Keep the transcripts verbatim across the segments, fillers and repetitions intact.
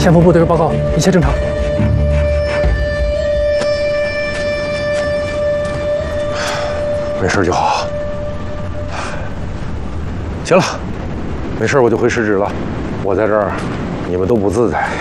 前锋部队报告，一切正常。 没事就好。行了，没事我就回市址了。我在这儿，你们都不自在。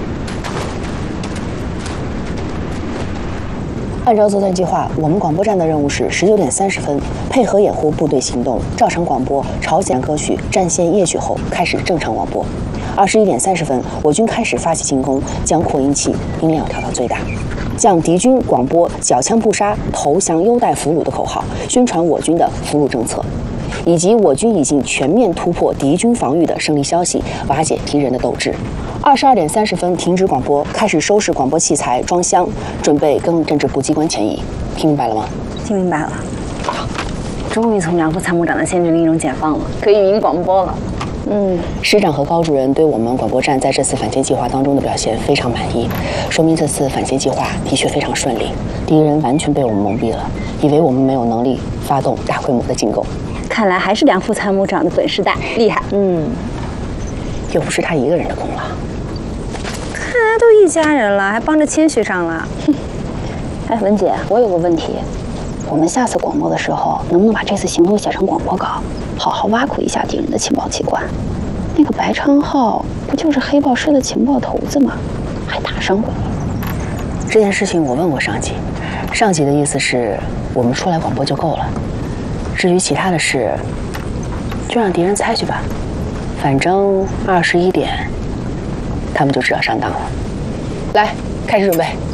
按照作战计划，我们广播站的任务是十九点三十分配合掩护部队行动，照常广播朝鲜歌曲《战线夜曲》后开始正常广播。二十一点三十分，我军开始发起进攻，将扩音器音量调到最大，向敌军广播“缴枪不杀，投降优待俘虏”的口号，宣传我军的俘虏政策，以及我军已经全面突破敌军防御的胜利消息，瓦解敌人的斗志。 二十二点三十分停止广播，开始收拾广播器材、装箱，准备跟政治部机关前移。听明白了吗？ 听明白了。终于从梁副参谋长的限制令中解放了，可以语音广播了。 嗯，师长和高主任对我们广播站在这次反击计划当中的表现非常满意，说明这次反击计划的确非常顺利。敌人完全被我们蒙蔽了，以为我们没有能力发动大规模的进攻。 看来还是梁副参谋长的本事大，厉害。 嗯，又不是他一个人的功劳。 看来都一家人了，还帮着谦学长了。哼！哎，文姐，我有个问题，我们下次广播的时候，能不能把这次行动写成广播稿，好好挖苦一下敌人的情报机关？那个白昌浩不就是黑豹师的情报头子吗？还打伤过你。 这件事情我问过上级，上级的意思是我们出来广播就够了，至于其他的事，就让敌人猜去吧。反正二十一点。 他们就知道上当了。来，开始准备。